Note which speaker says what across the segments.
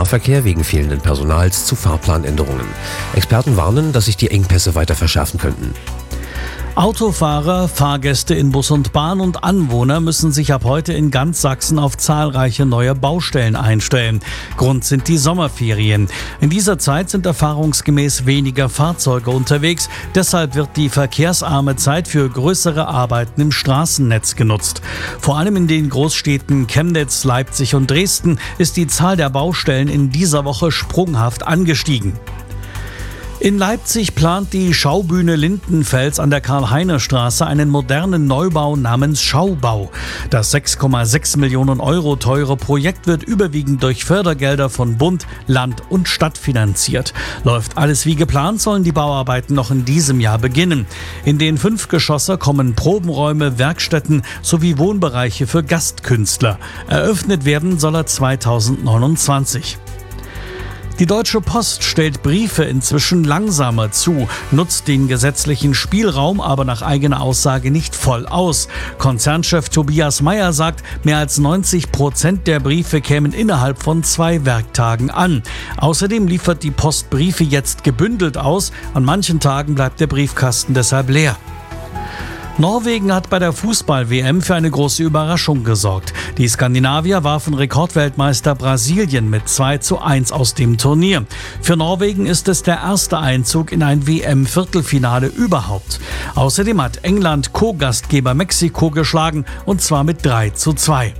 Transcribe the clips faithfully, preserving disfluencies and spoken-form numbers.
Speaker 1: Nahverkehr wegen fehlenden Personals zu Fahrplanänderungen. Experten warnen, dass sich die Engpässe weiter verschärfen könnten.
Speaker 2: Autofahrer, Fahrgäste in Bus und Bahn und Anwohner müssen sich ab heute in ganz Sachsen auf zahlreiche neue Baustellen einstellen. Grund sind die Sommerferien. In dieser Zeit sind erfahrungsgemäß weniger Fahrzeuge unterwegs. Deshalb wird die verkehrsarme Zeit für größere Arbeiten im Straßennetz genutzt. Vor allem in den Großstädten Chemnitz, Leipzig und Dresden ist die Zahl der Baustellen in dieser Woche sprunghaft angestiegen. In Leipzig plant die Schaubühne Lindenfels an der Karl-Heine-Straße einen modernen Neubau namens Schaubau. Das sechs Komma sechs Millionen Euro teure Projekt wird überwiegend durch Fördergelder von Bund, Land und Stadt finanziert. Läuft alles wie geplant, sollen die Bauarbeiten noch in diesem Jahr beginnen. In den fünf Geschosse kommen Probenräume, Werkstätten sowie Wohnbereiche für Gastkünstler. Eröffnet werden soll er zweitausendneunundzwanzig. Die Deutsche Post stellt Briefe inzwischen langsamer zu, nutzt den gesetzlichen Spielraum aber nach eigener Aussage nicht voll aus. Konzernchef Tobias Meyer sagt, mehr als neunzig Prozent der Briefe kämen innerhalb von zwei Werktagen an. Außerdem liefert die Post Briefe jetzt gebündelt aus. An manchen Tagen bleibt der Briefkasten deshalb leer. Norwegen hat bei der Fußball-W M für eine große Überraschung gesorgt. Die Skandinavier warfen Rekordweltmeister Brasilien mit zwei zu eins aus dem Turnier. Für Norwegen ist es der erste Einzug in ein W M-Viertelfinale überhaupt. Außerdem hat England Co-Gastgeber Mexiko geschlagen, und zwar mit drei zu zwei.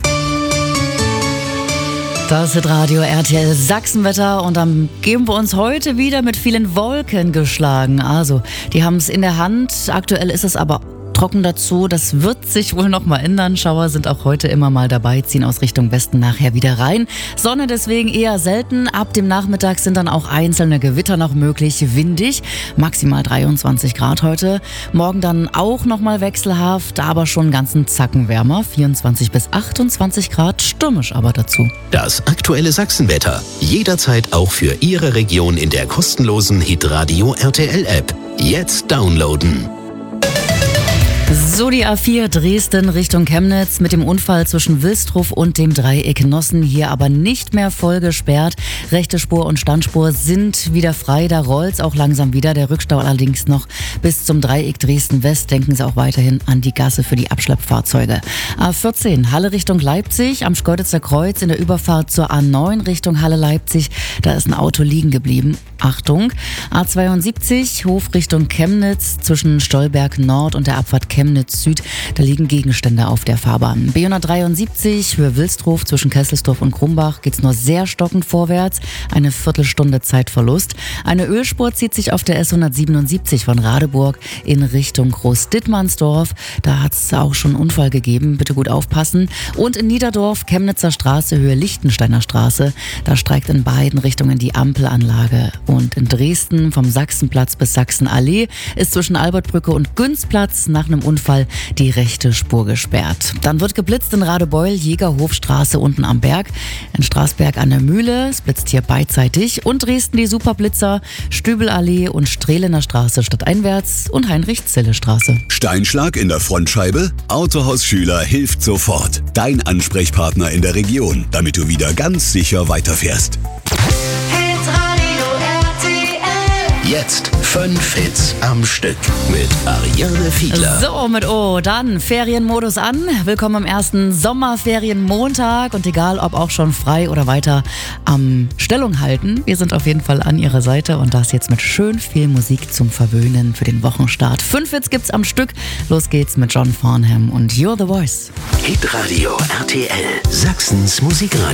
Speaker 3: Das ist Radio R T L Sachsenwetter und dann geben wir uns heute wieder mit vielen Wolken geschlagen. Also, die haben es in der Hand. Aktuell ist es aber trocken dazu. Das wird sich wohl noch mal ändern. Schauer sind auch heute immer mal dabei, ziehen aus Richtung Westen nachher wieder rein. Sonne deswegen eher selten. Ab dem Nachmittag sind dann auch einzelne Gewitter noch möglich. Windig, maximal dreiundzwanzig Grad heute. Morgen dann auch noch mal wechselhaft, aber schon einen ganzen Zacken wärmer. vierundzwanzig bis achtundzwanzig Grad, stürmisch aber dazu.
Speaker 4: Das aktuelle Sachsenwetter. Jederzeit auch für Ihre Region in der kostenlosen Hitradio R T L App. Jetzt downloaden.
Speaker 3: So, die A vier Dresden Richtung Chemnitz mit dem Unfall zwischen Wilsdruf und dem Dreieck Nossen hier aber nicht mehr voll gesperrt. Rechte Spur und Standspur sind wieder frei, da rollt's auch langsam wieder. Der Rückstau allerdings noch bis zum Dreieck Dresden West. Denken Sie auch weiterhin an die Gasse für die Abschleppfahrzeuge. A vierzehn Halle Richtung Leipzig am Schkeuditzer Kreuz in der Überfahrt zur A neun Richtung Halle Leipzig. Da ist ein Auto liegen geblieben. Achtung. A zweiundsiebzig Hof Richtung Chemnitz zwischen Stolberg Nord und der Abfahrt Chemnitz Süd. Da liegen Gegenstände auf der Fahrbahn. B hundertdreiundsiebzig Höhe Wilsdruf zwischen Kesselsdorf und Krumbach geht's nur sehr stockend vorwärts. Eine Viertelstunde Zeitverlust. Eine Ölspur zieht sich auf der S hundertsiebenundsiebzig von Radeburg in Richtung Großdittmannsdorf. Da hat's auch schon einen Unfall gegeben. Bitte gut aufpassen. Und in Niederdorf, Chemnitzer Straße, Höhe Lichtensteiner Straße. Da streikt in beiden Richtungen die Ampelanlage. Und in Dresden vom Sachsenplatz bis Sachsenallee ist zwischen Albertbrücke und Günzplatz nach einem Unfall die rechte Spur gesperrt. Dann wird geblitzt in Radebeul, Jägerhofstraße unten am Berg, in Straßberg an der Mühle, es blitzt hier beidseitig, und Dresden die Superblitzer, Stübelallee und Strehlener Straße stadteinwärts und Heinrich-Zille-Straße.
Speaker 5: Steinschlag in der Frontscheibe? Autohaus Schüler hilft sofort. Dein Ansprechpartner in der Region, damit du wieder ganz sicher weiterfährst.
Speaker 4: Jetzt fünf Hits am Stück mit Ariane Fiedler.
Speaker 3: So, mit O, dann Ferienmodus an. Willkommen am ersten Sommerferienmontag und egal, ob auch schon frei oder weiter am Stellung halten, wir sind auf jeden Fall an Ihrer Seite und das jetzt mit schön viel Musik zum Verwöhnen für den Wochenstart. Fünf Hits gibt's am Stück. Los geht's mit John Farnham und You're the Voice.
Speaker 4: Hitradio R T L, Sachsens Musikradio.